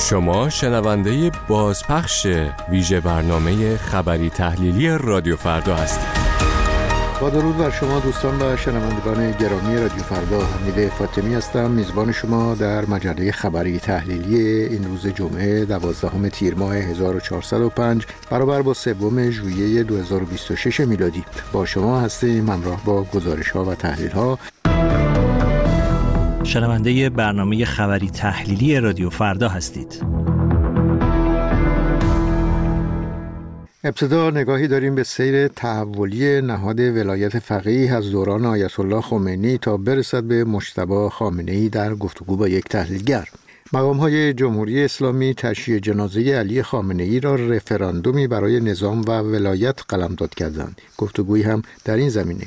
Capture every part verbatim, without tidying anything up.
شما شنونده بازپخش ویژه برنامه خبری تحلیلی رادیو فردا هستید. با درود بر شما دوستان و شنوندگان گرامی رادیو فردا، حمید فاطمی هستم، میزبان شما در مجله خبری تحلیلی این روز جمعه دوازدهم تیر ماه هزار و چهارصد و پنج برابر با سوم ژوئیه دو هزار و بیست و شش میلادی. با شما هستیم همراه با گزارش ها و تحلیل ها. شنونده برنامه خبری تحلیلی رادیو فردا هستید. ابتدا نگاهی داریم به سیر تحولی نهاد ولایت فقیه از دوران آیت الله خمینی تا برسد به مجتبی خامنه‌ای در گفتگو با یک تحلیلگر. مقام‌های جمهوری اسلامی تشییع جنازه علی خامنه‌ای را رفراندومی برای نظام و ولایت قلمداد کردند. گفتگویی هم در این زمینه.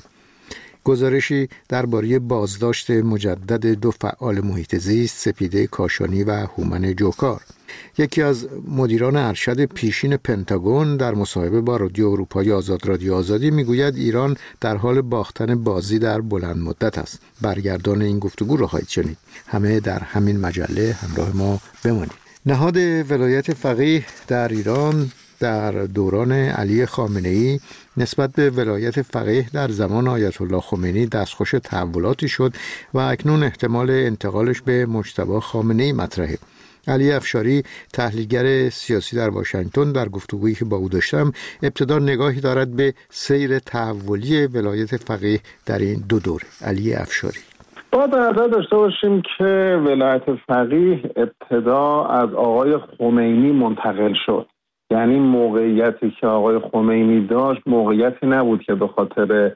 گزارشی درباره بازداشت مجدد دو فعال محیط زیست، سپیده کاشانی و هومن جوکار. یکی از مدیران ارشد پیشین پنتاگون در مصاحبه با رادیو اروپای آزاد رادیو آزادی میگوید ایران در حال باختن بازی در بلند مدت است. برگردان این گفتگو را خواهید شنید. همه در همین مجله همراه ما بمانید. نهاد ولایت فقیه در ایران در دوران علی خامنه‌ای نسبت به ولایت فقیه در زمان آیت الله خمینی دستخوش تحولاتی شد و اکنون احتمال انتقالش به مجتبی خامنه‌ای مطرحه. علی افشاری، تحلیلگر سیاسی در واشنگتن، در گفتگویی که با او داشتم ابتدا نگاهی دارد به سیر تحولی ولایت فقیه در این دو دوره. علی افشاری: با در نظر داشته باشیم که ولایت فقیه ابتدا از آقای خمینی منتقل شد. یعنی موقعیتی که آقای خمینی داشت موقعیتی نبود که به خاطر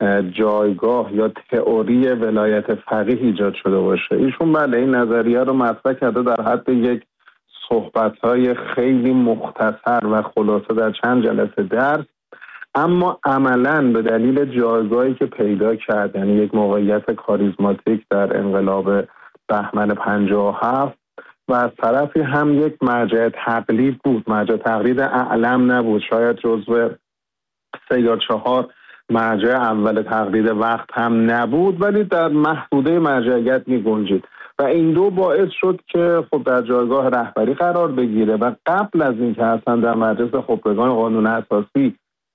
جایگاه یا تئوری ولایت فقیه ایجاد شده باشه. ایشون بله این نظریه رو مطرح کرده در حد یک صحبت‌های خیلی مختصر و خلاصه در چند جلسه درس، اما عملاً به دلیل جایگاهی که پیدا کرد، یعنی یک موقعیت کاریزماتیک در انقلاب بهمن پنجاه و هفت و از طرفی هم یک مرجع تقلید بود، مرجع تقلید اعلم نبود، شاید جزو سه یا چهار مرجع اول تقلید وقت هم نبود، ولی در محدوده مرجعیت می گنجید و این دو باعث شد که خب در جایگاه رهبری قرار بگیره و قبل از این که اصلا در مجلس خبرگان قانون اساسی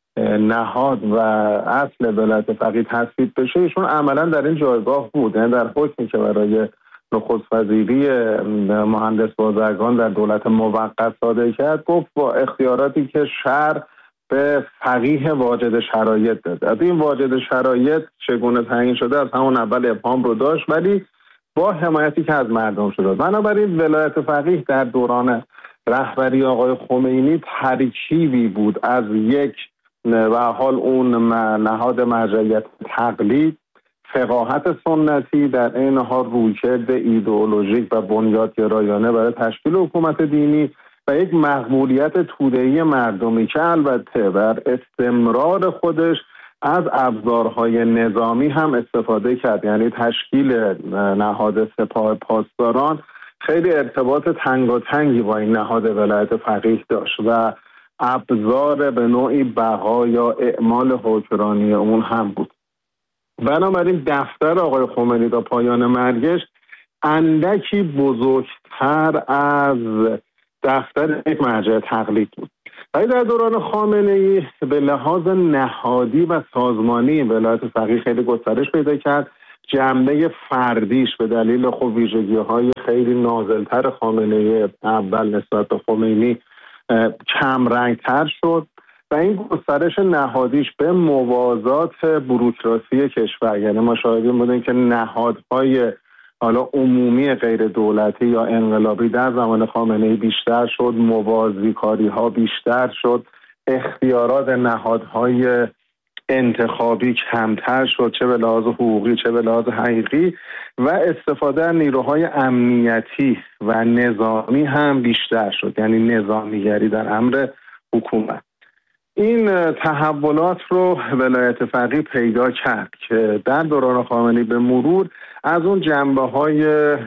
نهاد و اصل ولایت فقیه تصویب بشه ایشون عملا در این جایگاه بود. یعنی در حکمی که برای نخست وزیری مهندس بازرگان در دولت موقت صادر کرد گفت با اختیاراتی که شرع به فقیه واجد شرایط داده. از این واجد شرایط چگونه تعیین شده از همون اول ابهام رو داشت، ولی با حمایتی که از مردم شده. بنابراین ولایت فقیه در دوران رهبری آقای خمینی ترکیبی بود از یک و حال اون نهاد مرجعیت تقلید، فقاهت سنتی، در این حال رویکرد ایدئولوژیک و بنیادگرایانه برای تشکیل حکومت دینی و یک مقبولیت توده‌ای مردمی که البته بر استمرار خودش از ابزارهای نظامی هم استفاده کرد. یعنی تشکیل نهاد سپاه پاسداران خیلی ارتباط تنگاتنگی با این نهاد ولایت فقیه داشت و ابزار به نوعی بقا یا اعمال حکمرانی اون هم بود. بنابراین دفتر آقای خمینی تا پایان مرگش اندکی بزرگتر از دفتر یک مرجع تقلید بود. ولی در دوران خامنه‌ای به لحاظ نهادی و سازمانی ولایت فقیه خیلی گسترش پیدا کرد. جنبه فردیش به دلیل خب ویژگی‌های خیلی نازل‌تر خامنه‌ای اول نسبت به خمینی کم رنگ‌تر شد و این گسترش نهادیش به موازات بوروکراسی کشور، یعنی ما شاهدیم بودیم که نهادهای حالا عمومی غیر دولتی یا انقلابی در زمان خامنه‌ای بیشتر شد، موازی کاری ها بیشتر شد، اختیارات نهادهای انتخابی کمتر شد، چه به لحاظ حقوقی چه به لحاظ حقیقی، و استفاده از نیروهای امنیتی و نظامی هم بیشتر شد، یعنی نظامیگری در امر حکومت. این تحولات رو ولایت فقیه پیدا کرد که در دوران خامنه‌ای به مرور از اون جنبه‌های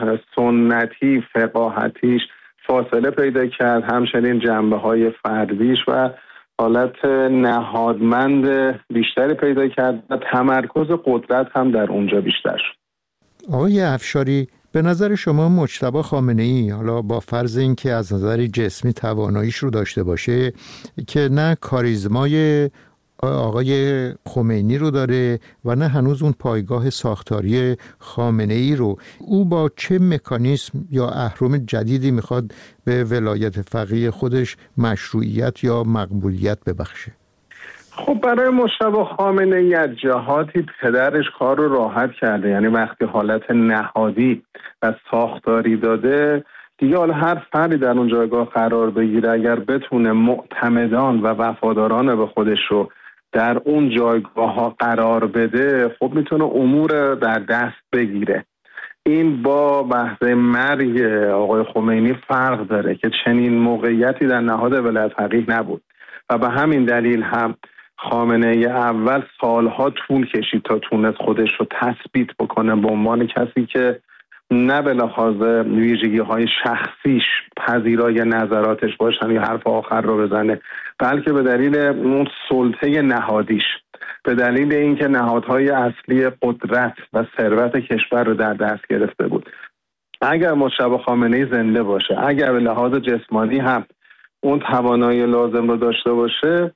سنتی فقاهتیش فاصله پیدا کرد، همچنین جنبه‌های فردیش و حالت نهادمند بیشتری پیدا کرد و تمرکز قدرت هم در اونجا بیشتر شد. آقای افشاری، به نظر شما مجتبی خامنه‌ای، حالا با فرض اینکه از نظر جسمی تواناییش رو داشته باشه که نه کاریزمای آقای خمینی رو داره و نه هنوز اون پایگاه ساختاری خامنه‌ای رو، او با چه مکانیزم یا اهرم جدیدی میخواد به ولایت فقیه خودش مشروعیت یا مقبولیت ببخشه؟ خب برای مجتبی خامنه‌ای از جهاتی پدرش کار رو راحت کرده، یعنی وقتی حالت نهادی و ساختاری داده دیگه، حالا هر فردی در اون جایگاه قرار بگیره اگر بتونه معتمدان و وفاداران به خودش رو در اون جایگاه ها قرار بده، خب میتونه امور در دست بگیره. این با بحث مرگ آقای خمینی فرق داره که چنین موقعیتی در نهاد ولایت فقیه نبود و به همین دلیل هم خامنه‌ای اول سالها طول کشید تا تونست خودش رو تثبیت بکنه به عنوان کسی که نه به لحاظ ویژگی های شخصیش پذیرای نظراتش باشن یا حرف آخر رو بزنه، بلکه به دلیل اون سلطه نهادیش، به دلیل اینکه نهادهای اصلی قدرت و ثروت کشور رو در دست گرفته بود. اگر مجتبی خامنه‌ای زنده باشه، اگر به لحاظ جسمانی هم اون توانایی لازم رو داشته باشه،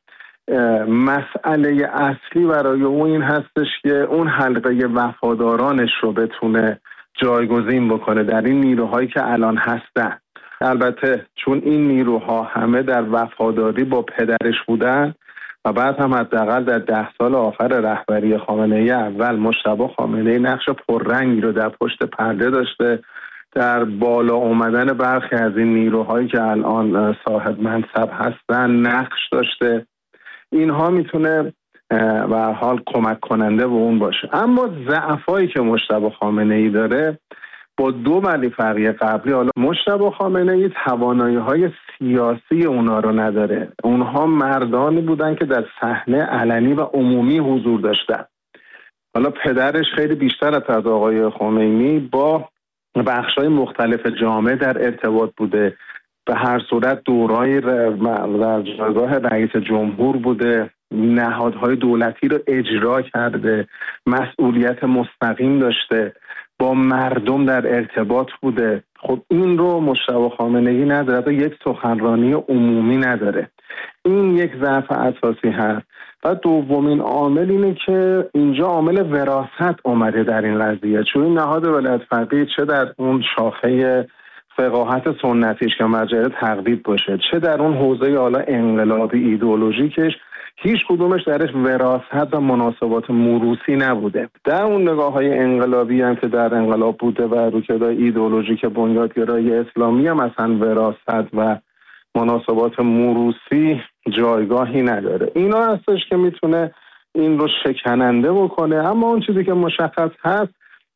مسئله اصلی برای اون این هستش که اون حلقه وفادارانش رو بتونه جایگزین بکنه در این نیروهایی که الان هستن. البته چون این نیروها همه در وفاداری با پدرش بودن و بعد هم حداقل در ده سال آخر رهبری خامنه‌ای اول مجتبی خامنه‌ای نقش پررنگی رو در پشت پرده داشته در بالا اومدن برخی از این نیروهایی که الان صاحب منصب هستن نقش داشته. اینها میتونه به هر حال کمک کننده به اون باشه. اما ضعفایی که مجتبی خامنه‌ای داره با دو ولی فقیه قبلی، حالا مجتبی خامنه‌ای توانایی‌های سیاسی اونا رو نداره. اونها مردانی بودن که در صحنه علنی و عمومی حضور داشتن. حالا پدرش خیلی بیشتر از آقای خمینی با بخش‌های مختلف جامعه در ارتباط بوده. به هر صورت دورای در جایگاه رئیس جمهور بوده، نهادهای دولتی رو اجرا کرده، مسئولیت مستقیم داشته، با مردم در ارتباط بوده. خب این رو مجتبی خامنه‌ای نداره، یک سخنرانی عمومی نداره. این یک ضعف اساسی هست. و دومین عامل اینه که اینجا عامل وراثت اومده در این قضیه، چون این نهاد ولایت فقیه چه در اون شاخه فقاهت سنتیش که مرجع تقلید باشه، چه در اون حوزه حالا انقلابی ایدئولوژیکش، هیچ کدومش درش وراثت و مناسبات موروثی نبوده. در اون نگاه‌های انقلابی هم که در انقلاب بوده و روکردهای ایدئولوژیک بنیادگرایی اسلامی هم اصلا وراثت و مناسبات موروثی جایگاهی نداره. اینا هستش که میتونه این رو شکننده بکنه. اما اون چیزی که مشخص هست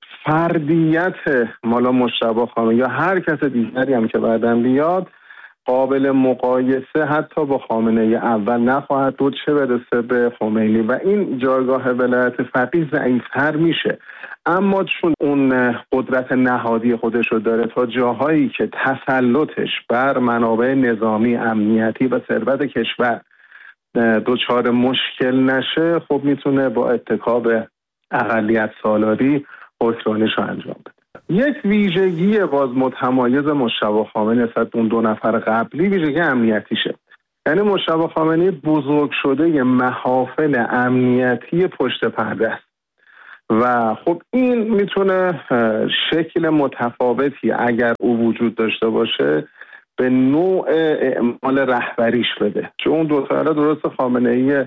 فردیت مالا مجتبی خامنه‌ای یا هر کس دیگری هم که بعدم بیاد قابل مقایسه حتی با خامنه‌ای اول نخواهد بود، چه برسه به خمینی، و این جایگاه ولایت فقیه ضعیف‌تر میشه. اما چون اون قدرت نهادی خودش رو داره تا جاهایی که تسلطش بر منابع نظامی، امنیتی و ثروت کشور دچار مشکل نشه، خب میتونه با اتکا به اقلیت سالاری حکمرانیش رو انجام بده. یک ویژگی باز متمایز مجتبی خامنه‌ای نسبت به اون دو نفر قبلی ویژگی امنیتیشه. یعنی مجتبی خامنه‌ای بزرگ شده یه محافل امنیتی پشت پرده است و خب این میتونه شکل متفاوتی اگر او وجود داشته باشه به نوع اعمال رهبریش بده. چون اون دو تا درست خامنه‌ای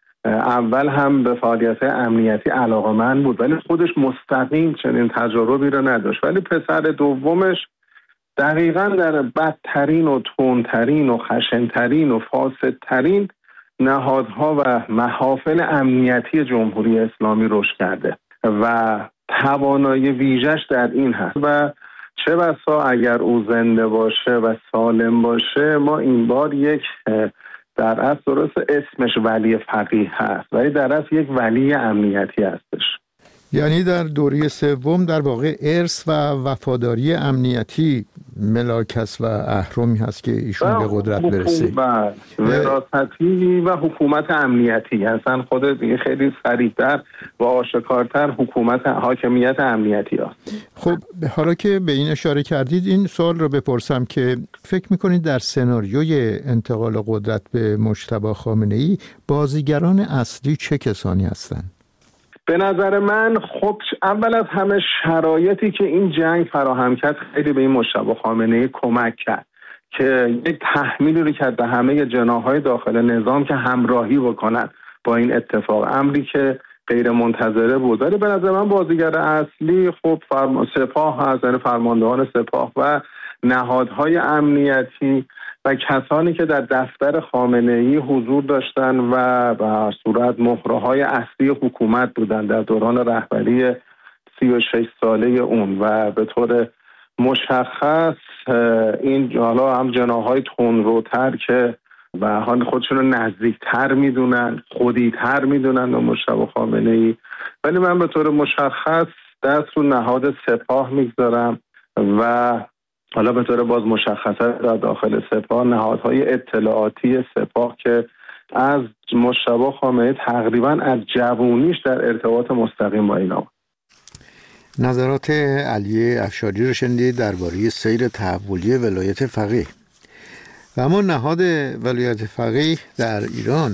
اول هم به فعالیت امنیتی علاقه‌مند بود ولی خودش مستقیم چنین تجربی رو نداشت، ولی پسر دومش دقیقاً در بدترین و تندترین و خشنترین و فاسدترین نهادها و محافل امنیتی جمهوری اسلامی رشد کرده و توانایی ویژش در این هست و چه بسا اگر او زنده باشه و سالم باشه ما این بار یک در اصل درست اسمش ولی فقیه هست ولی در اصل یک ولی امنیتی هستش. یعنی در دوره سوم در واقع ارث و وفاداری امنیتی ملاکس و اهرمی هست که ایشون به قدرت برسه. وراثتی و حکومت امنیتی هستن، خود دیگه خیلی صریح‌تر و آشکارتر حکومت حاکمیت امنیتی هست. خب حالا که به این اشاره کردید، این سوال رو بپرسم که فکر میکنید در سناریوی انتقال قدرت به مجتبی خامنه‌ای بازیگران اصلی چه کسانی هستند؟ به نظر من خب اول از همه شرایطی که این جنگ فراهم کرد خیلی به این مجتبی خامنه‌ای کمک کرد که یک تحمیلی رو کرد به همه جناح‌های داخل نظام که همراهی بکنن با این اتفاق، امری که غیر منتظره بود. ولی به نظر من بازیگر اصلی خب فرم... سپاه هست، یعنی فرماندهان سپاه و نهادهای امنیتی و کسانی که در دفتر خامنه‌ای حضور داشتن و به هر صورت مهره‌های اصلی حکومت بودن در دوران رهبری سی و شش ساله اون و به طور مشخص این حالا هم جناح‌های تندروتر که و حال خودشون رو نزدیکتر میدونن، خودی‌تر میدونن به مجتبی خامنه‌ای، ولی من به طور مشخص دست رو نهاد سپاه میگذارم و حالا به طور باز مشخصه در داخل سپاه نهادهای اطلاعاتی سپاه که از مجتبی خامنه‌ای تقریبا از جوونیش در ارتباط مستقیم با اینا. نظرات علی افشاری رو شنیدید درباره سیر تحولی ولایت فقیه. و اما نهاد ولایت فقیه در ایران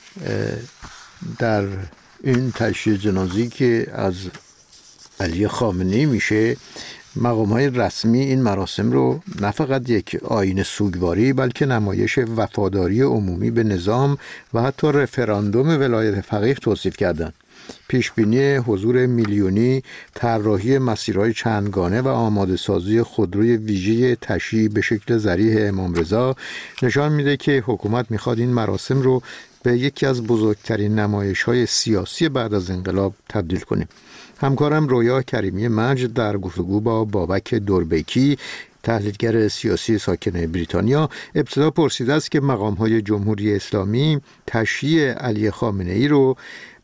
در این تشییع جنازی که از علی خامنه‌ای میشه، مقام‌های رسمی این مراسم رو نه فقط یک آیین سوگواری بلکه نمایش وفاداری عمومی به نظام و حتی رفراندوم ولایت فقیه توصیف کردند. پیشبینی حضور میلیونی، طراحی مسیرهای چندگانه و آماده سازی خودروی ویژه تشییع به شکل ذریح امام رضا نشان میده که حکومت میخواد این مراسم رو به یکی از بزرگترین نمایش‌های سیاسی بعد از انقلاب تبدیل کنه. همکارم رویا کریمی مجد در گفتگو با بابک دوربیکی، تحلیلگر سیاسی ساکن بریتانیا، ابتدا پرسیده است که مقام‌های جمهوری اسلامی تشییع علی خامنه‌ای رو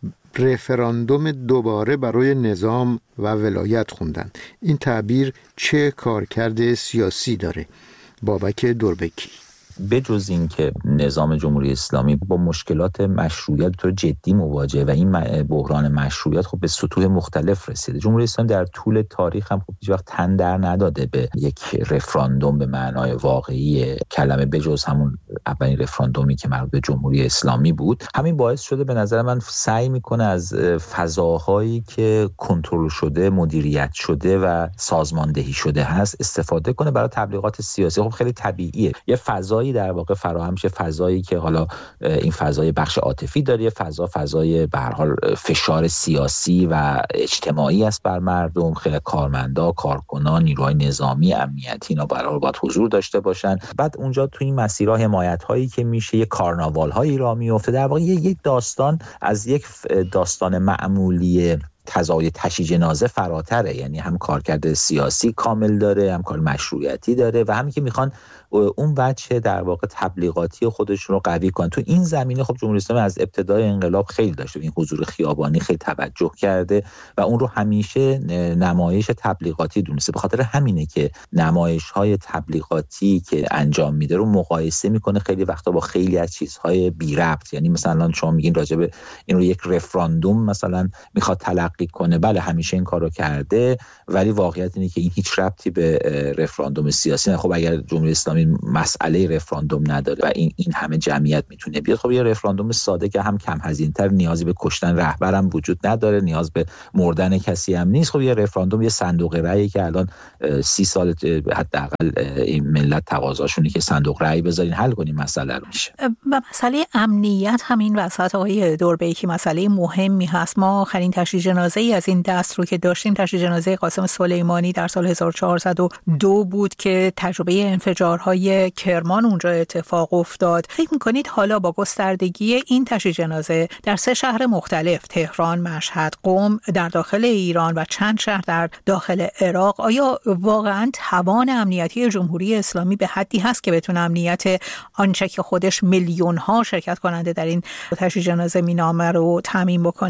رفراندوم دوباره برای نظام و ولایت خوندن. این تعبیر چه کارکرد سیاسی داره؟ بابک دوربیکی: بجز این که نظام جمهوری اسلامی با مشکلات مشروعیت تو جدی مواجهه و این بحران مشروعیت خب به سطوح مختلف رسیده. جمهوری اسلامی در طول تاریخ هم خب هیچ وقت تن در نداده به یک رفراندوم به معنای واقعی کلمه، بجز همون اولین رفراندومی که مربوط به جمهوری اسلامی بود. همین باعث شده به نظر من سعی میکنه از فضاهایی که کنترل شده، مدیریت شده و سازماندهی شده هست استفاده کنه برای تبلیغات سیاسی. خب خیلی طبیعیه یه فضای در واقع فراهم شه، فضایی که حالا این فضای بخش عاطفی داره، فضا فضای به هر حال فشار سیاسی و اجتماعی است بر مردم، خیلی کارمندا، کارکنان، نیروهای نظامی، امنیتی اینا به هر حال باید حضور داشته باشن. بعد اونجا تو این مسیرها حمایت هایی که میشه، یه کارناوال هایی راه میفته، در واقع یک داستان از یک داستان معمولی تزاید تشییع جنازه فراتره، یعنی هم کارکرد سیاسی کامل داره، هم کار مشروعیتی داره و همین که میخوان اون بچه در واقع تبلیغاتی خودشون رو قوی کنن. تو این زمینه خب جمهوری اسلامی از ابتدای انقلاب خیلی داشته، این حضور خیابانی خیلی توجه کرده و اون رو همیشه نمایش تبلیغاتی دونسته. به خاطر همینه که نمایش‌های تبلیغاتی که انجام میده رو مقایسه میکنه خیلی وقتا با خیلی از چیزهای بی ربط. یعنی مثلا شما میگین راجع به این رو یک رفراندوم مثلا میخواد تلقی کنه، بله همیشه این کارو کرده، ولی واقعیت اینه که این هیچ ربطی به رفراندوم سیاسی نه. خب اگر جمهوری اسلامی مسئله رفراندوم نداره و این این همه جمعیت میتونه بیاد، خب یه رفراندوم ساده که هم کم هزینه‌تر، نیازی به کشتن رهبرم وجود نداره، نیاز به مردن کسی هم نیست. خب یه رفراندوم یه صندوق رأی که الان سی سال حداقل این ملت تقاضاشونه که صندوق رأی بذارین حل کنین مسئله رو میشه. و مسئله امنیت همین وسط آقای دوربیکی مسئله مهمی هست. ما آخرین تشییع جنازه‌ای از این دست رو که داشتیم تشییع جنازه قاسم سلیمانی در سال هزار و چهارصد و دو بود که تجربه انفجارهای کرمان اونجا اتفاق افتاد. فکر میکنید حالا با گستردگی این تشییع جنازه در سه شهر مختلف، تهران، مشهد، قم در داخل ایران و چند شهر در داخل عراق، آیا واقعا توان امنیتی جمهوری اسلامی به حدی هست که بتونه امنیت آنچه که خودش میلیون ها شرکت کننده در این تشییع جنازه مینامه رو تامین بکنه؟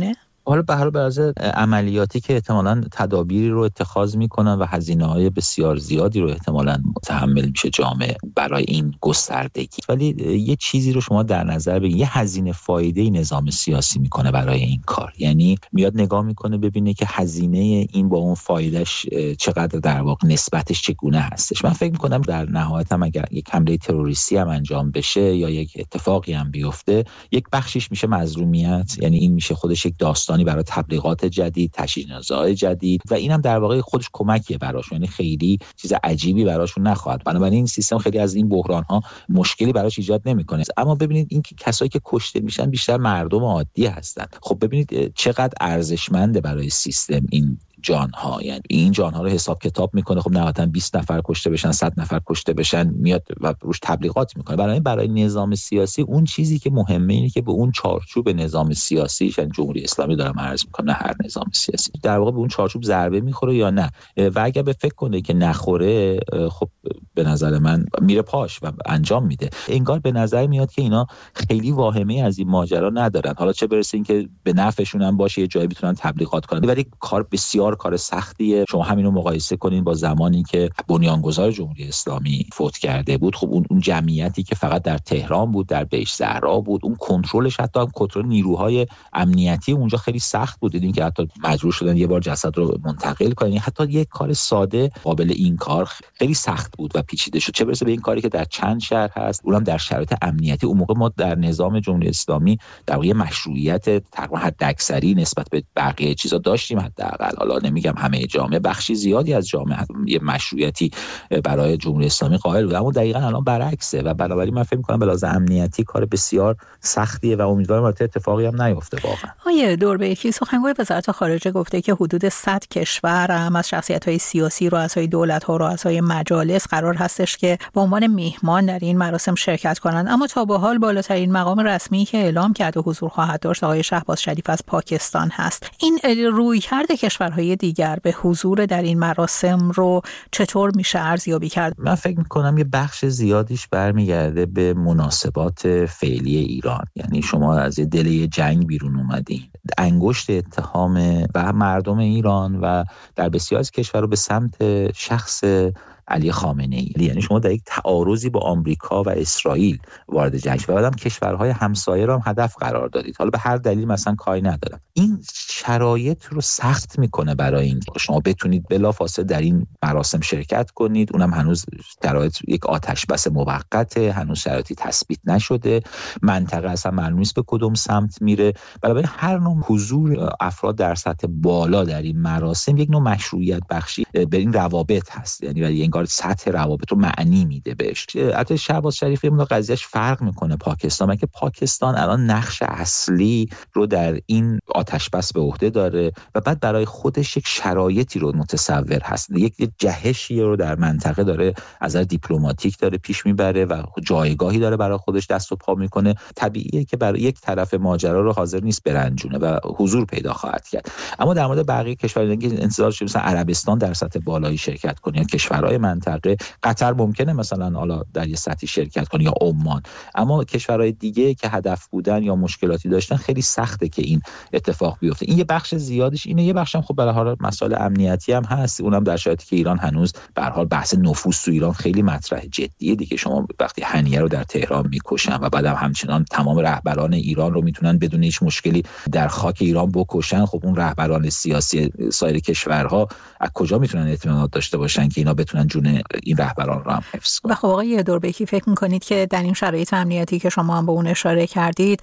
حالا به هر حال عملیاتی که احتمالاً تدابیری رو اتخاذ میکنن و هزینه‌های بسیار زیادی رو احتمالاً متحمل میشه جامعه برای این گستردگی. ولی یه چیزی رو شما در نظر بگیرید، یه هزینه فایده نظام سیاسی میکنه برای این کار. یعنی میاد نگاه میکنه ببینه که هزینه این با اون فایدهش چقدر در واقع نسبتش چگونه هستش. من فکر میکنم در نهایت هم اگر یک حمله تروریستی هم انجام بشه یا یک اتفاقی هم بیفته، یک بخشیش میشه مظلومیت، یعنی این میشه خودش یک داستانی برای تبلیغات جدید، تشییع‌نامه‌های جدید و اینم در واقع خودش کمکیه براش، یعنی خیلی چیز عجیبی براشون نخواهد. بنابراین این سیستم خیلی از این بحران‌ها مشکلی براش ایجاد نمی‌کنه. اما ببینید این که کسایی که کشته میشن بیشتر مردم عادی هستن. خب ببینید چقدر ارزشمنده برای سیستم این جانها، یعنی این جانها رو حساب کتاب میکنه. خب نهایتاً بیست نفر کشته بشن، صد نفر کشته بشن، میاد و روش تبلیغات میکنه. برای برای نظام سیاسی اون چیزی که مهمه اینه که به اون چارچوب نظام سیاسی، یعنی جمهوری اسلامی دارم عرض میکنم، نه هر نظام سیاسی، در واقع به اون چارچوب ضربه میخوره یا نه. و اگر به فکر کنه که نخوره، خب به نظر من میره پاش و انجام میده. انگار به نظر میاد که اینا خیلی واهمه از این ماجرا ندارن. حالا چه برسه اینکه به نفعشون هم باشه یه جایی بتونن تبلیغات کنن، ولی کار بسیار کار سختیه. شما همینو مقایسه کنین با زمانی که بنیانگذار جمهوری اسلامی فوت کرده بود. خب اون اون جمعیتی که فقط در تهران بود، در بیش زهرا بود، اون کنترلش، حتی هم کنترل نیروهای امنیتی اونجا خیلی سخت بود. دیدین که حتی مجبور شدن یه بار جسد رو منتقل کنن. حتی یک کار ساده قابل این کار خیلی سخت بود و پیچیده شد، چه برسه به این کاری که در چند شهر هست، اونم در شرایط امنیتی. اون موقع ما در نظام جمهوری اسلامی در واقع مشروعیت تقریبا حداکثری نسبت به بقیه چیزا داشتیم. حداقل حالا نمیگم همه جامعه، بخشی زیادی از جامعه یه مشروعیتی برای جمهوری اسلامی قائل بود، اما دقیقاً الان برعکسه و بنابراین من فکر می‌کنم به لحاظ امنیتی کار بسیار سختیه و امیدوارم البته اتفاقی هم نیفته. واقعا آیه دوربیکی، سخنگوی وزارت خارجه گفته که حدود صد کشور هم از شخصیت‌های سیاسی، رؤسای دولت‌ها، رؤسای مجالس قرار هستش که به عنوان میهمان در این مراسم شرکت کنند. اما تا به حال بالاترین مقام رسمی که اعلام کرده حضور خواهد داشت آقای شهباز شریف از پاکستان هست. این رویکرد کشورهای دیگر به حضور در این مراسم رو چطور میشه ارزیابی کرد؟ من فکر میکنم یه بخش زیادیش برمیگرده به مناسبات فعلی ایران. یعنی شما از یه دل جنگ بیرون اومدین، انگشت اتهام و مردم ایران و در بسیاری از کشورها به سمت شخص علی خامنه ای. یعنی شما در یک تعارضی با آمریکا و اسرائیل وارد جنگ و بعدم کشورهای همسایه رو هم هدف قرار دادید. حالا به هر دلیل مثلا کاری ندارم، این شرایط رو سخت میکنه برای اینکه شما بتونید بلافاصله در این مراسم شرکت کنید. اونم هنوز شرایط یک آتش بس موقته، هنوز شرایطی تثبیت نشده، منطقه اصلا معلوم نیست به کدوم سمت میره. بنابراین هر نوع حضور افراد در سطح بالا در این مراسم یک نوع مشروعیت بخشی به این روابط هست، یعنی سطح روابط رو معنی میده بهش. البته شهباز شریفی اون قضیهش فرق میکنه پاکستان، که پاکستان الان نقش اصلی رو در این آتش بس به عهده داره و بعد برای خودش یک شرایطی رو متصور هست، یک جهشی رو در منطقه داره از نظر دیپلماتیک داره پیش میبره و جایگاهی داره برای خودش دست و پا میکنه. طبیعیه که برای یک طرف ماجرا رو حاضر نیست برنجونه و حضور پیدا خواهد کرد. اما در مورد بقیه کشورها که انتظار شده مثلا عربستان در سطح بالایی شرکت کنه یا کشورهای منطقه، قطر ممکنه مثلا حالا در یه سطحی شرکت کنه یا عمان، اما کشورهای دیگه که هدف بودن یا مشکلاتی داشتن خیلی سخته که این اتفاق بیفته. این یه بخش زیادش اینه. یه بخش هم خب به هر حال مسائل امنیتی هم هست، اونم در شرایطی که ایران هنوز به هر حال بحث نفوذ تو ایران خیلی مطرح جدیه دیگه. شما وقتی هنیه رو در تهران میکشن و بعدم همچنان تمام رهبران ایران رو میتونن بدون هیچ مشکلی در خاک ایران بکشن، خب اون رهبران سیاسی سایر کشورها از کجا میتونن اطمینان داشته باشن که اینا بتونن جون این رهبران رو هم حفظ کنن؟ و خب آقای دوربیکی، فکر میکنید که در این شرایط امنیتی که شما هم به اون اشاره کردید،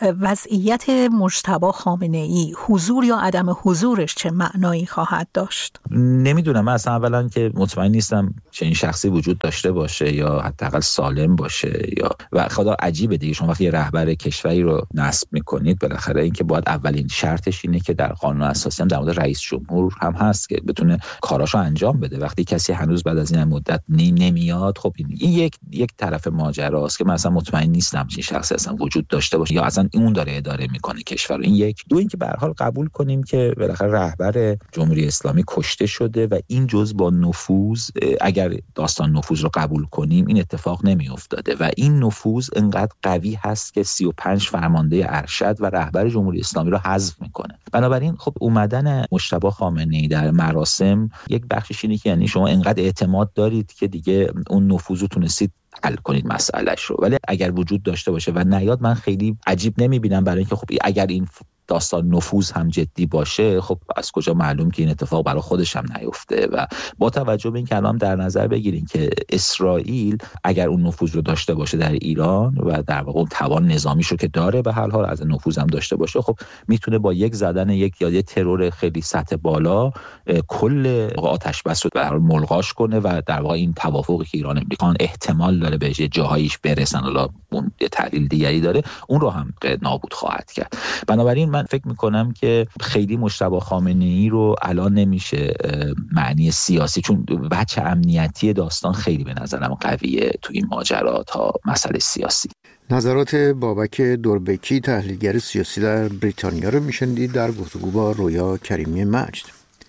وضعیت مجتبی خامنه ای، حضور یا عدم حضورش چه معنایی خواهد داشت؟ نمیدونم. من اصلا اولا که مطمئن نیستم چه این شخصی وجود داشته باشه یا حداقل سالم باشه، یا و خدا عجیبه دیگه. شما وقتی رهبر کشوری رو نصب میکنید، بالاخره این که باید اولین شرطش اینه که در قانون اساسی هم در مورد رئیس جمهور هم هست که بتونه کاراشو انجام بده. وقتی کسی هنوز بعد از این مدت نمیاد. خب این یک یک طرف ماجراست که مثلا مطمئن نیستم چه شخصی اصلا وجود داشته باشه یا اصلا اون داره اداره میکنه کشور. این یک. دو اینکه به هر حال قبول کنیم که بالاخره رهبر جمهوری اسلامی کشته شده و این جز با نفوذ، اگر داستان نفوذ رو قبول کنیم، این اتفاق نمیافتاده و این نفوذ انقدر قوی هست که سی و پنج فرمانده ارشد و رهبر جمهوری اسلامی رو حذف میکنه. بنابراین خب اومدن مجتبی خامنه‌ای در مراسم یک بخشش اینه که یعنی شما انقدر اعتماد دارید که دیگه اون نفوذ رو تونستید حل کنید مسئلهش رو، ولی اگر وجود داشته باشه و نیاد من خیلی عجیب نمیبینم، برای اینکه خب اگر این داستان نفوذ هم جدی باشه خب از کجا معلوم که این اتفاق برای خودش هم نیفته. و با توجه به این کلام در نظر بگیریم که اسرائیل اگر اون نفوذ رو داشته باشه در ایران و در واقع اون توان نظامیش رو که داره به هر حال از نفوذ هم داشته باشه، خب میتونه با یک زدن یک یا یک ترور خیلی سطح بالا کل آتش بس رو در ملغاش کنه و در واقع این توافقی که ایران امریکا احتمال داره به جاهایش برسن، حالا اون تحلیل دیگری داره، اون رو هم نابود خواهد کرد. بنابراین من فکر میکنم که خیلی مجتبی خامنه‌ای رو الان نمیشه معنی سیاسی، چون بچه امنیتی داستان خیلی به نظرم قویه تو این ماجرا تا مسئله سیاسی. نظرات بابک دوربکی تحلیلگر سیاسی در بریتانیا رو میشنید در گفتگو با رویا کریمی مجد.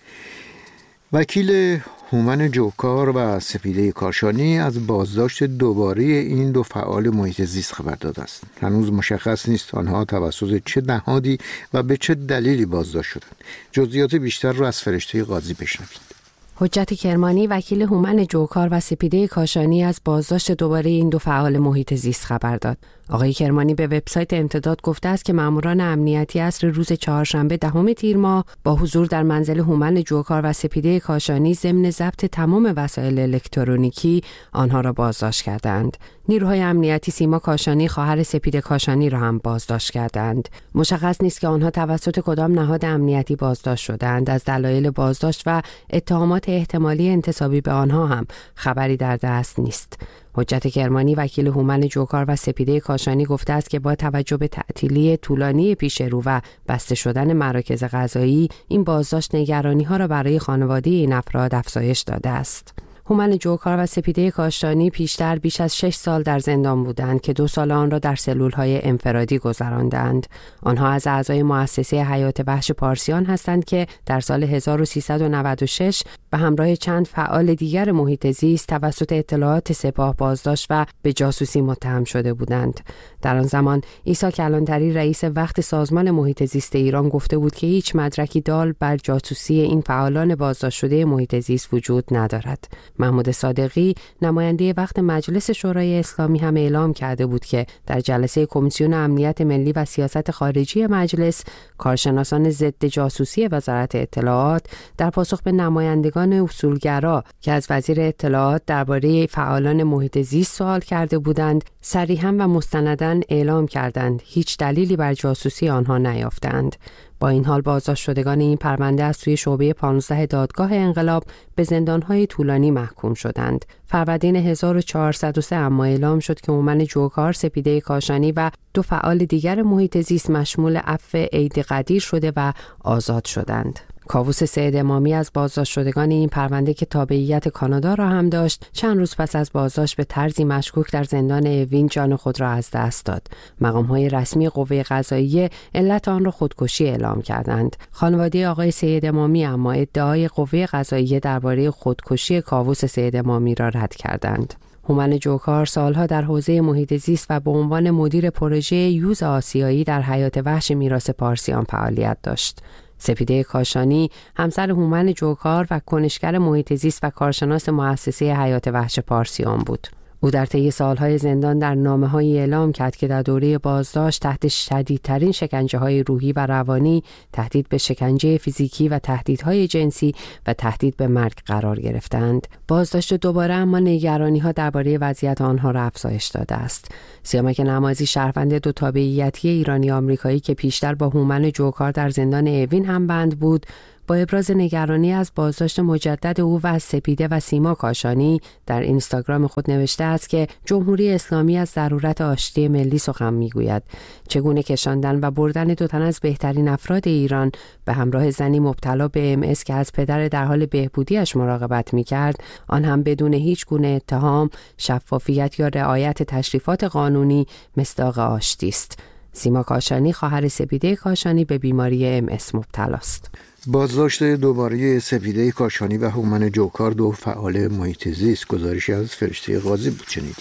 وکیل هومن جوکار و سپیده کاشانی از بازداشت دوباره این دو فعال محیط زیست خبر داده است. هنوز مشخص نیست آنها توسط چه نهادی و به چه دلیلی بازداشت شدند. جزئیات بیشتر را از فرشته قاضی بشنوید. حجت کرمانی وکیل هومن جوکار و سپیده کاشانی از بازداشت دوباره این دو فعال محیط زیست خبر داد. آقای کرمانی به وبسایت امتداد گفته است که ماموران امنیتی عصر روز چهارشنبه دهم تیر ماه با حضور در منزل هومن جوکار و سپیده کاشانی ضمن ضبط تمام وسایل الکترونیکی آنها را بازداشت کردند. نیروهای امنیتی سیما کاشانی خواهر سپیده کاشانی را هم بازداشت کردند. مشخص نیست که آنها توسط کدام نهاد امنیتی بازداشت شدند. از دلایل بازداشت و اتهامات احتمالی انتسابی به آنها هم خبری در دست نیست. حجت کرمانی وکیل هومن جوکار و سپیده کاشانی گفته است که با توجه به تعطیلی طولانی پیش رو و بسته شدن مراکز قضایی، این بازداشت نگرانی‌ها را برای خانواده این افراد افزایش داده است. هومن جوکار و سپیده کاشانی پیشتر بیش از شش سال در زندان بودند که دو سال آن را در سلول‌های انفرادی گذراندند. آنها از اعضای مؤسسه حیات وحش پارسیان هستند که در سال هزار و سیصد و نود و شش به همراه چند فعال دیگر محیط زیست توسط اطلاعات سپاه بازداشت و به جاسوسی متهم شده بودند. در آن زمان عیسی کلانتری رئیس وقت سازمان محیط زیست ایران گفته بود که هیچ مدرکی دال بر جاسوسی این فعالان بازداشت شده محیط زیست وجود ندارد. محمود صادقی نماینده وقت مجلس شورای اسلامی هم اعلام کرده بود که در جلسه کمیسیون امنیت ملی و سیاست خارجی مجلس کارشناسان ضد جاسوسی وزارت اطلاعات در پاسخ به نمایندگان اصولگرا که از وزیر اطلاعات درباره فعالان محیط زیست سوال کرده بودند صریحاً و مستنداً اعلام کردند هیچ دلیلی بر جاسوسی آنها نیافتند. با این حال بازداشت شدگان این پرونده از سوی شعبه پانزده دادگاه انقلاب به زندانهای طولانی محکوم شدند. فروردین هزار و چهارصد و سه اما اعلام شد که هومن جوکار، سپیده کاشانی و دو فعال دیگر محیط زیست مشمول عفو عید قدیر شده و آزاد شدند. کاووس سید امامی از بازداشت شدگان این پرونده که تابعیت کانادا را هم داشت، چند روز پس از بازداشت به طرزی مشکوک در زندان اوین جان خود را از دست داد. مقام‌های رسمی قوه قضاییه علت آن را خودکشی اعلام کردند. خانواده آقای سید امامی اما ادعای قوه قضاییه درباره خودکشی کاووس سید امامی را رد کردند. هومن جوکار سالها در حوزه محیط زیست و به عنوان مدیر پروژه یوز آسیایی در حیات وحش میراث پارسیان فعالیت داشت. سپیده کاشانی همسر هومن جوکار و کنشگر محیط زیست و کارشناس مؤسسه حیات وحش پارسیان بود. او در طی سالهای زندان در نامه‌هایی اعلام کرد که در دوره بازداشت تحت شدیدترین شکنجه‌های روحی و روانی، تهدید به شکنجه فیزیکی و تهدیدهای جنسی و تهدید به مرگ قرار گرفتند. بازداشت دوباره اما نگرانی‌ها درباره وضعیت آنها را افزایش داده است. سیامک نمازی شهروند دو تابعیتی ایرانی آمریکایی که پیشتر با هومن جوکار در زندان اوین هم بند بود، با ابراز نگرانی از بازداشت مجدد او و از سپیده و سیما کاشانی در اینستاگرام خود نوشته است که جمهوری اسلامی از ضرورت آشتی ملی سخن میگوید. چگونه کشاندن و بردن دو تن از بهترین افراد ایران به همراه زنی مبتلا به ام اس که از پدر در حال بهبودیش مراقبت میکرد، آن هم بدون هیچ گونه اتهام، شفافیت یا رعایت تشریفات قانونی، مصداق آشتی است. سیما کاشانی خواهر سپیده کاشانی به بیماری ام اس مبتلاست. بازداشت دوباره سپیده کاشانی و هومن جوکار، دو فعال محیط زیست. گزارشی از فرشته قاضی بود شنیدید.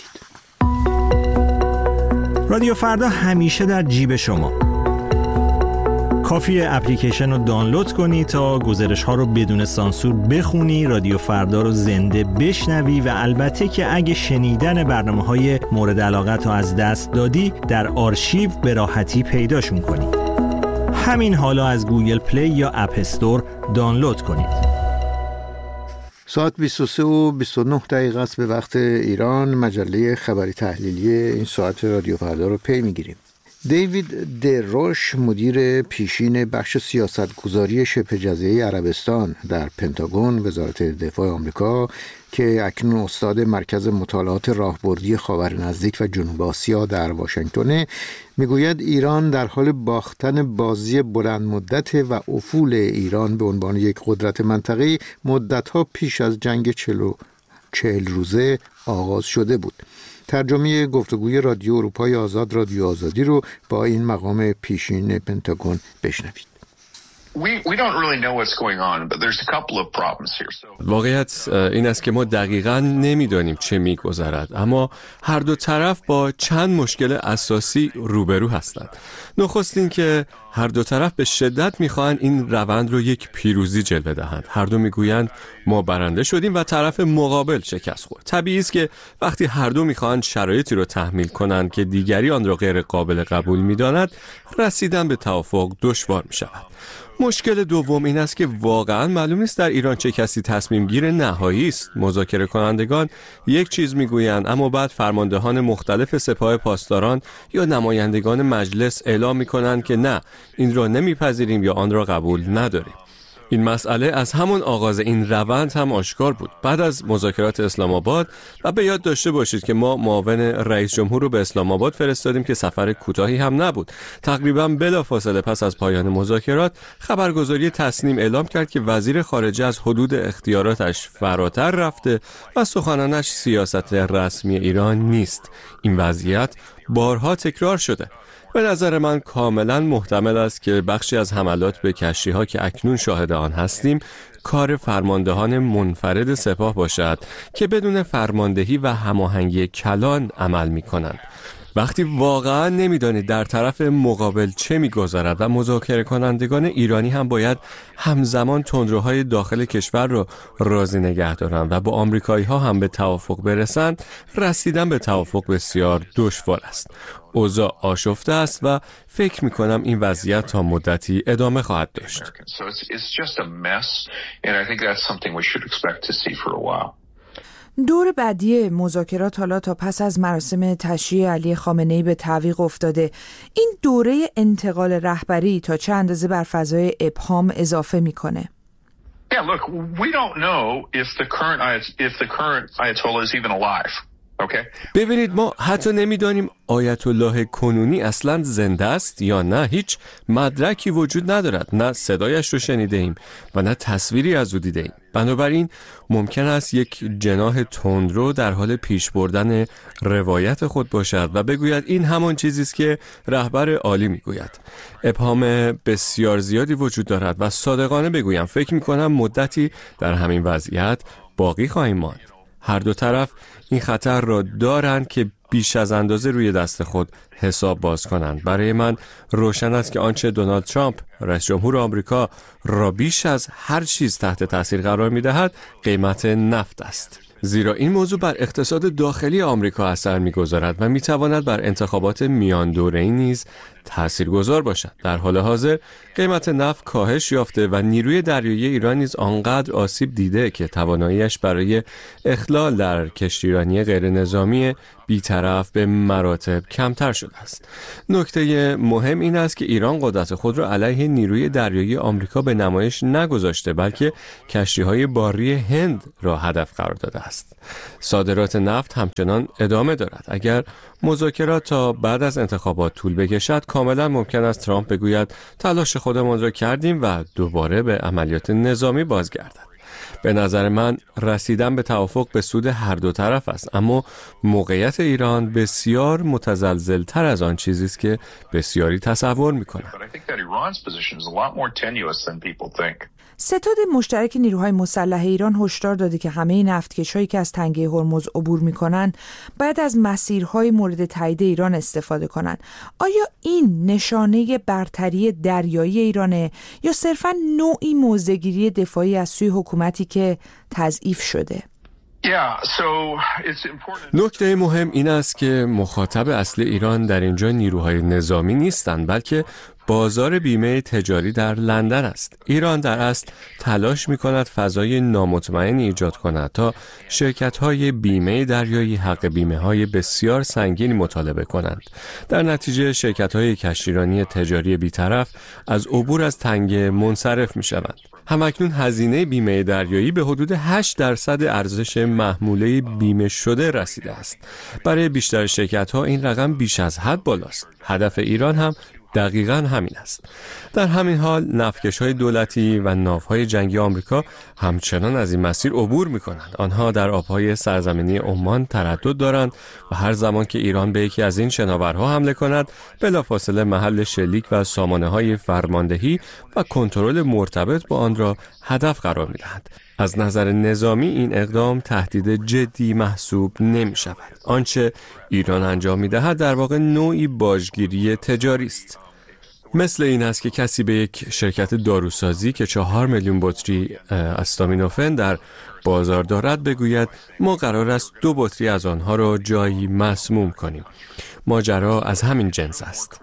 رادیو فردا همیشه در جیب شما. کافیه اپلیکیشن رو دانلود کنی تا گزارش ها رو بدون سانسور بخونی، رادیو فردا رو زنده بشنوی و البته که اگه شنیدن برنامه های مورد علاقت رو از دست دادی در آرشیو به راحتی پیداشون کنی. همین حالا از گوگل پلی یا اپ استور دانلود کنید. ساعت بیست و سه و بیست و نه دقیقه است به وقت ایران. مجله خبری تحلیلی این ساعت رادیو فردا رو پی میگیریم. دیوید دروش، مدیر پیشین بخش سیاستگذاری شبه جزیره عربستان در پنتاگون وزارت دفاع آمریکا که اکنون استاد مرکز مطالعات راهبردی خاور نزدیک و جنوب آسیا در واشنگتن، میگوید ایران در حال باختن بازی بلند مدت و افول ایران به عنوان یک قدرت منطقه‌ای مدت‌ها پیش از جنگ چهل روزه آغاز شده بود. ترجمه گفتگوی رادیو اروپای آزاد، رادیو آزادی رو با این مقام پیشین پنتاگون بشنوید. واقعیت این است که ما دقیقاً نمیدانیم چه میگذرد، اما هر دو طرف با چند مشکل اساسی روبرو هستند. نخست این که هر دو طرف به شدت میخواهند این روند رو یک پیروزی جلوه دهند. هر دو میگویند ما برنده شدیم و طرف مقابل شکست خورد. طبیعی است که وقتی هر دو میخواهند شرایطی رو تحمیل کنند که دیگری آن را غیر قابل قبول میداند، رسیدن به توافق دشوار میشود. مشکل دوم این است که واقعا معلوم نیست در ایران چه کسی تصمیم گیر نهایی است. مذاکره کنندگان یک چیز میگویند، اما بعد فرماندهان مختلف سپاه پاسداران یا نمایندگان مجلس اعلام میکنند که نه، این را نمیپذیریم یا آن را قبول نداریم. این مسئله از همون آغاز این روند هم آشکار بود. بعد از مذاکرات اسلام آباد، و به یاد داشته باشید که ما معاون رئیس جمهور رو به اسلام آباد فرستادیم که سفر کوتاهی هم نبود. تقریبا بلافاصله پس از پایان مذاکرات، خبرگزاری تسنیم اعلام کرد که وزیر خارجه از حدود اختیاراتش فراتر رفته و سخنانش سیاست رسمی ایران نیست. این وضعیت بارها تکرار شده. به نظر من کاملا محتمل است که بخشی از حملات به کشتی‌ها که اکنون شاهد آن هستیم کار فرماندهان منفرد سپاه باشد که بدون فرماندهی و هماهنگی کلان عمل می‌کنند. وقتی واقعا نمیدانید در طرف مقابل چه میگذرد و مذاکره کنندگان ایرانی هم باید همزمان تندروهای داخل کشور را راضی نگه دارند و با آمریکایی ها هم به توافق برسند، رسیدن به توافق بسیار دشوار است. اوضاع آشفته است و فکر میکنم این وضعیت تا مدتی ادامه خواهد داشت. دور بعدی مذاکرات حالا تا پس از مراسم تشییع علی خامنه‌ای به تعویق افتاده. این دوره انتقال رهبری تا چه اندازه بر فضای ابهام اضافه میکنه؟ Yeah, look, we don't know if the current if the current Ayatollah is even alive. Okay. ببینید، ما حتی نمیدانیم آیت الله کنونی اصلا زنده است یا نه. هیچ مدرکی وجود ندارد، نه صدایش رو شنیده ایم و نه تصویری از او دیده ایم. بنابراین ممکن است یک جناح تندرو در حال پیش بردن روایت خود باشد و بگوید این همان چیزی است که رهبر عالی میگوید. ابهام بسیار زیادی وجود دارد و صادقانه بگویم فکر میکنم مدتی در همین وضعیت باقی خواهیم ماند. هر دو طرف این خطر را دارند که بیش از اندازه روی دست خود حساب باز کنند. برای من روشن است که آنچه دونالد ترامپ رئیس جمهور آمریکا را بیش از هر چیز تحت تاثیر قرار می‌دهد قیمت نفت است. زیرا این موضوع بر اقتصاد داخلی آمریکا اثر می‌گذارد و می‌تواند بر انتخابات میان دوره‌ای نیز تاثیرگذار باشد. در حال حاضر قیمت نفت کاهش یافته و نیروی دریایی ایران نیز آنقدر آسیب دیده که تواناییش برای اخلال در کشتیرانی غیر نظامی بی‌طرف به مراتب کمتر شده است. نکته مهم این است که ایران قدرت خود را علیه نیروی دریایی آمریکا به نمایش نگذاشته، بلکه کشتی‌های باری هند را هدف قرار داده است. صادرات نفت همچنان ادامه دارد. اگر مذاکرات تا بعد از انتخابات طول بکشد، کاملا ممکن است ترامپ بگوید تلاش خودمان را کردیم و دوباره به عملیات نظامی بازگردد. به نظر من رسیدن به توافق به سود هر دو طرف است، اما موقعیت ایران بسیار متزلزل‌تر از آن چیزی است که بسیاری تصور می‌کنند. ستاد مشترک نیروهای مسلح ایران هشدار داده که همه نفتکش‌هایی که از تنگه هرمز عبور می‌کنند باید از مسیرهای مورد تایید ایران استفاده کنند. آیا این نشانه برتری دریایی ایرانه یا صرفاً نوعی موضع‌گیری دفاعی از سوی حکومتی که تضعیف شده؟ نکته مهم این است که مخاطب اصلی ایران در اینجا نیروهای نظامی نیستند، بلکه بازار بیمه تجاری در لندن است. ایران در اصل تلاش می کند فضای نامطمئن ایجاد کند تا شرکت‌های بیمه دریایی حق بیمه های بسیار سنگینی مطالبه کنند. در نتیجه شرکت‌های کشتیرانی تجاری بی‌طرف از عبور از تنگه منصرف می شوند. همکنون هزینه بیمه دریایی به حدود هشت درصد ارزش محموله بیمه شده رسیده است. برای بیشتر شرکت‌ها این رقم بیش از حد بالاست. هدف ایران هم دقیقاً همین است. در همین حال نفتکش‌های دولتی و ناوهای جنگی آمریکا همچنان از این مسیر عبور می‌کنند. آنها در آب‌های سرزمینی عمان تردد دارند و هر زمان که ایران به یکی از این شناورها حمله کند، بلافاصله محل شلیک و سامانه‌های فرماندهی و کنترل مرتبط با آن را هدف قرار می‌دهند. از نظر نظامی این اقدام تهدید جدی محسوب نمی شود. آنچه ایران انجام می دهد در واقع نوعی باجگیری تجاری است. مثل این است که کسی به یک شرکت داروسازی که چهار میلیون بطری استامینوفن در بازار دارد بگوید ما قرار است دو بطری از آنها را جایی مسموم کنیم. ماجرا از همین جنس است.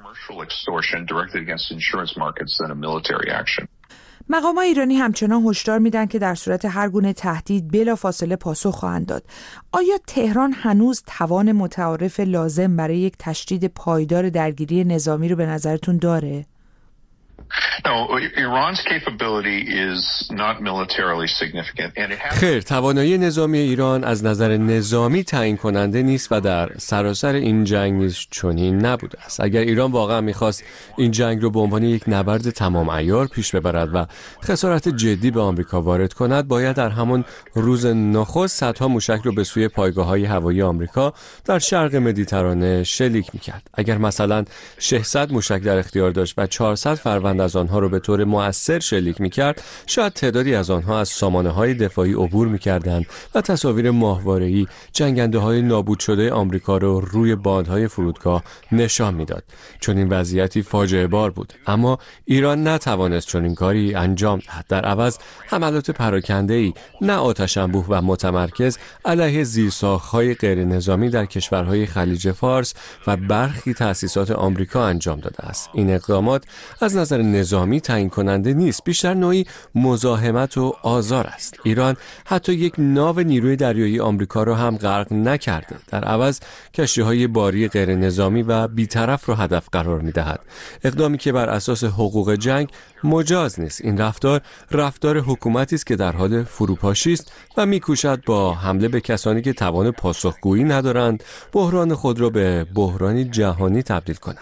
مقامات ایرانی همچنان هشدار میدن که در صورت هر گونه تهدید بلافاصله پاسخ خواهند داد. آیا تهران هنوز توان متعارف لازم برای یک تشدید پایدار درگیری نظامی رو به نظرتون داره؟ خیر، توانایی نظامی ایران از نظر نظامی تعیین کننده نیست و در سراسر این جنگ نیز چنین نبوده است. اگر ایران واقعا میخواست این جنگ رو به عنوان یک نبرد تمام عیار پیش ببرد و خسارت جدی به آمریکا وارد کند، باید در همون روز نخست صدها موشک رو به سوی پایگاه‌های هوایی آمریکا در شرق مدیترانه شلیک میکرد. اگر مثلا ششصد موشک در اختیار داشت و چهارصد فروند از آنها رو به طور مؤثر شلیک می‌کرد، شاید تعدادی از آنها از سامانه‌های دفاعی عبور می‌کردند و تصاویر ماهواره‌ای جنگنده‌های نابود شده آمریکا رو روی باندهای فرودگاه نشان می‌داد. چون این وضعیتی فاجعه بار بود، اما ایران نتوانست چنین کاری انجام دهد. در عوض حملات پراکنده‌ای نه آتش انبوه و متمرکز علیه زیرساخت‌های غیر نظامی در کشورهای خلیج فارس و برخی تأسیسات آمریکا انجام داده است. این اقدامات از نظر نظامی تعیین کننده نیست، بیشتر نوعی مزاحمت و آزار است. ایران حتی یک ناو نیروی دریایی آمریکا را هم غرق نکرده. در عوض کشتی‌های باری غیر نظامی و بی‌طرف را هدف قرار می‌دهد. اقدامی که بر اساس حقوق جنگ مجاز نیست. این رفتار رفتار حکومتی است که در حال فروپاشی است و می‌کوشد با حمله به کسانی که توان پاسخگویی ندارند، بحران خود را به بحرانی جهانی تبدیل کند.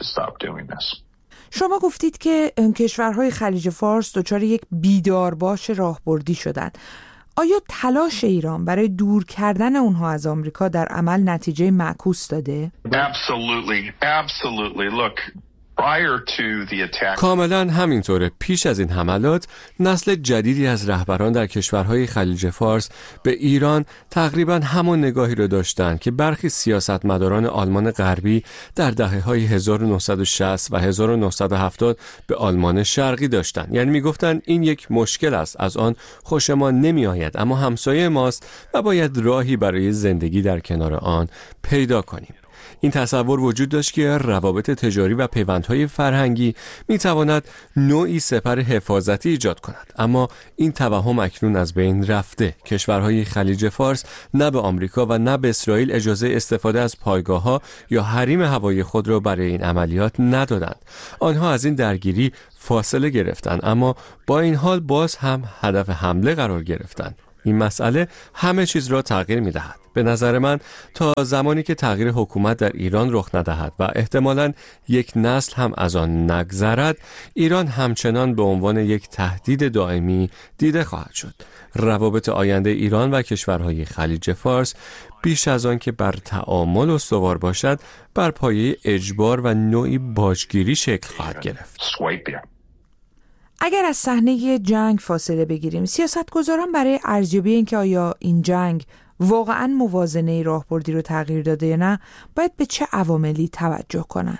شما گفتید که کشورهای خلیج فارس دچار یک بیدارباش راهبردی شدند. آیا تلاش ایران برای دور کردن اونها از آمریکا در عمل نتیجه معکوس داده؟ Absolutely, absolutely. Look, کاملا همینطوره. پیش از این حملات نسل جدیدی از رهبران در کشورهای خلیج فارس به ایران تقریبا همون نگاهی رو داشتن که برخی سیاستمداران آلمان غربی در دهه‌های هزار و نهصد و شصت و هزار و نهصد و هفتاد به آلمان شرقی داشتن. یعنی میگفتن این یک مشکل است، از آن خوشمان نمی آید، اما همسایه ماست و باید راهی برای زندگی در کنار آن پیدا کنیم. این تصور وجود داشت که روابط تجاری و پیوندهای فرهنگی میتواند نوعی سپر حفاظتی ایجاد کند، اما این توهم اکنون از بین رفته. کشورهای خلیج فارس نه به آمریکا و نه به اسرائیل اجازه استفاده از پایگاه‌ها یا حریم هوایی خود را برای این عملیات ندادند. آنها از این درگیری فاصله گرفتند، اما با این حال باز هم هدف حمله قرار گرفتند. این مسئله همه چیز را تغییر می‌دهد. به نظر من تا زمانی که تغییر حکومت در ایران رخ ندهد و احتمالاً یک نسل هم از آن نگذرد، ایران همچنان به عنوان یک تهدید دائمی دیده خواهد شد. روابط آینده ایران و کشورهای خلیج فارس بیش از آن که بر تعامل استوار باشد، بر پایه اجبار و نوعی باجگیری شکل خواهد گرفت. اگر از صحنه جنگ فاصله بگیریم، سیاستگزاران برای ارزیابی اینکه آیا این جنگ واقعاً موازنه راهبردی رو تغییر داده یا نه، باید به چه عواملی توجه کنن؟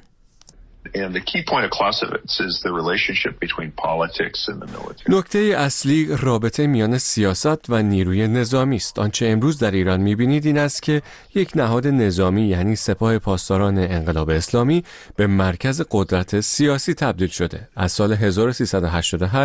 نکته اصلی رابطه میان سیاست و نیروی نظامی است. آنچه امروز در ایران می‌بینید این است که یک نهاد نظامی یعنی سپاه پاسداران انقلاب اسلامی به مرکز قدرت سیاسی تبدیل شده. از سال هزار و سیصد و هشتاد و هشت